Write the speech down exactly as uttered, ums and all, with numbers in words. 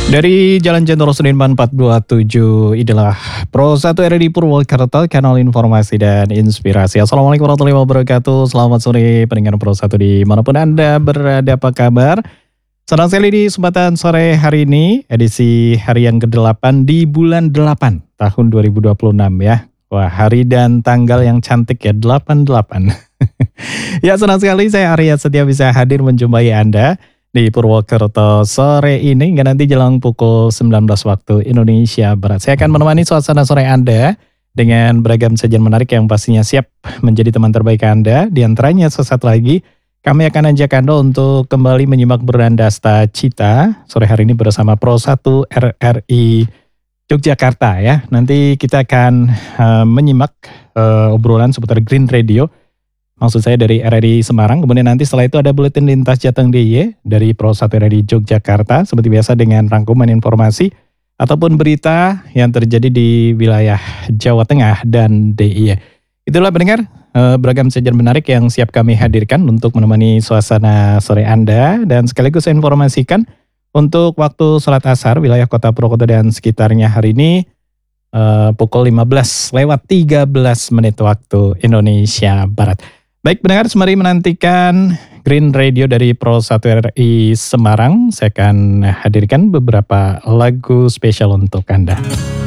Dari Jalan Jenderal Sudirman empat dua tujuh, inilah Pro satu R D Purwokerto, kanal informasi dan inspirasi. Assalamualaikum warahmatullahi wabarakatuh. Selamat sore pendengar Pro satu dimanapun Anda berada, apa kabar? Senang sekali di kesempatan sore hari ini, edisi hari yang kedelapan di bulan delapan tahun dua ribu dua puluh enam ya. Wah, hari dan tanggal yang cantik ya, delapan delapan. Ya, senang sekali saya Arya Setia bisa hadir menjumpai Anda di Purwokerto sore ini hingga nanti jelang pukul sembilan belas waktu Indonesia Barat. Saya akan menemani suasana sore Anda dengan beragam sajian menarik yang pastinya siap menjadi teman terbaik Anda. Di antaranya sesaat lagi kami akan ajak Anda untuk kembali menyimak Berandasta Cita sore hari ini bersama Pro satu R R I Yogyakarta ya. Nanti kita akan uh, menyimak uh, obrolan seputar Green Radio. Maksud saya dari R R I Semarang, kemudian nanti setelah itu ada Buletin Lintas Jateng D I Y dari Pro satu R R I Yogyakarta, seperti biasa dengan rangkuman informasi ataupun berita yang terjadi di wilayah Jawa Tengah dan D I Y. Itulah pendengar, beragam sajian menarik yang siap kami hadirkan untuk menemani suasana sore Anda, dan sekaligus saya informasikan untuk waktu sholat asar wilayah kota Purwokerto dan sekitarnya hari ini, uh, pukul lima belas lewat tiga belas menit waktu Indonesia Barat. Baik pendengar, sembari menantikan Green Radio dari Pro satu R R I Semarang, saya akan hadirkan beberapa lagu spesial untuk Anda.